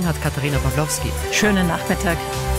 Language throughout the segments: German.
hat Katharina Pawlowski. Schönen Nachmittag.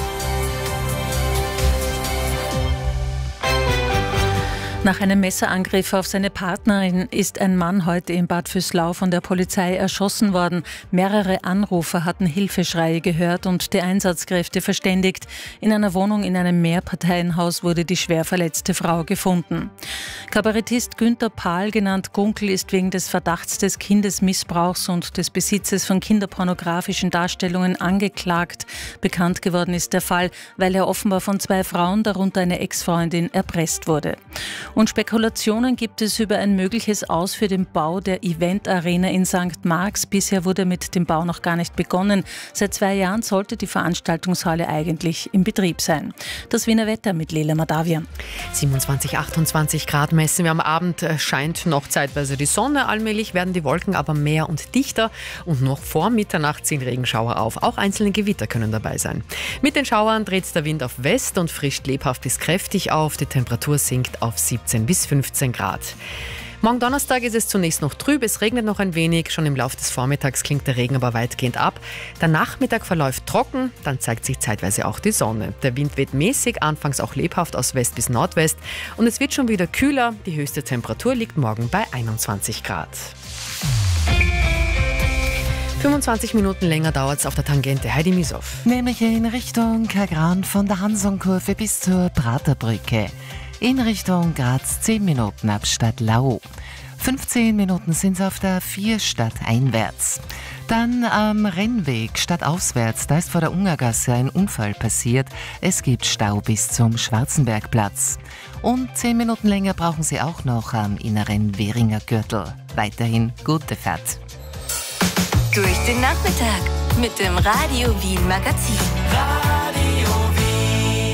Nach einem Messerangriff auf seine Partnerin ist ein Mann heute in Bad Vöslau von der Polizei erschossen worden. Mehrere Anrufer hatten Hilfeschreie gehört und die Einsatzkräfte verständigt. In einer Wohnung in einem Mehrparteienhaus wurde die schwer verletzte Frau gefunden. Kabarettist Günther Pahl, genannt Gunkel, ist wegen des Verdachts des Kindesmissbrauchs und des Besitzes von kinderpornografischen Darstellungen angeklagt. Bekannt geworden ist der Fall, weil er offenbar von 2 Frauen, darunter eine Ex-Freundin, erpresst wurde. Und Spekulationen gibt es über ein mögliches Aus für den Bau der Event-Arena in St. Marx. Bisher wurde mit dem Bau noch gar nicht begonnen. Seit 2 Jahren sollte die Veranstaltungshalle eigentlich in Betrieb sein. Das Wiener Wetter mit Lela Madavian. 27, 28 Grad messen wir am Abend. Scheint noch zeitweise die Sonne. Allmählich werden die Wolken aber mehr und dichter. Und noch vor Mitternacht ziehen Regenschauer auf. Auch einzelne Gewitter können dabei sein. Mit den Schauern dreht der Wind auf West und frischt lebhaft bis kräftig auf. Die Temperatur sinkt auf 17 bis 15 Grad. Morgen Donnerstag ist es zunächst noch trüb, es regnet noch ein wenig. Schon im Laufe des Vormittags klingt der Regen aber weitgehend ab. Der Nachmittag verläuft trocken, dann zeigt sich zeitweise auch die Sonne. Der Wind weht mäßig, anfangs auch lebhaft aus West bis Nordwest. Und es wird schon wieder kühler. Die höchste Temperatur liegt morgen bei 21 Grad. 25 Minuten länger dauert es auf der Tangente. Heidi Misow. Nämlich in Richtung Kagran von der Hansonkurve bis zur Praterbrücke. In Richtung Graz 10 Minuten ab Stadtlau. 15 Minuten sind es auf der 4 stadteinwärts. Dann am Rennweg stadtauswärts, da ist vor der Ungargasse ein Unfall passiert. Es gibt Stau bis zum Schwarzenbergplatz. Und 10 Minuten länger brauchen Sie auch noch am inneren Währinger Gürtel. Weiterhin gute Fahrt. Durch den Nachmittag mit dem Radio Wien Magazin. Radio Wien.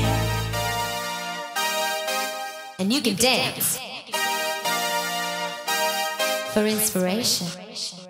And you can dance for inspiration.